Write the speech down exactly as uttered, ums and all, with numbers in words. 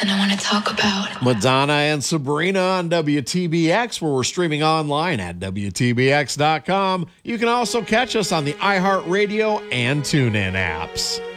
something I want to talk about. Madonna and Sabrina on W T B X, where we're streaming online at W T B X dot com. You can also catch us on the iHeartRadio and TuneIn apps.